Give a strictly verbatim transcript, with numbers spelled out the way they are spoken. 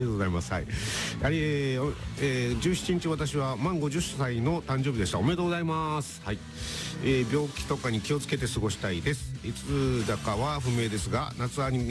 りがとうございます。はい。やはり、えーえー、じゅうしちにち私は満ごじゅっさいの誕生日でした。おめでとうございます。はい。えー、病気とかに気をつけて過ごしたいです。いつだかは不明ですが、夏アニメ